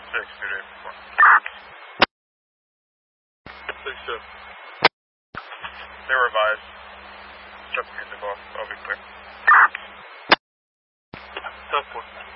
Please do. They're revised. Shut the music off. I'll be clear. Tough one.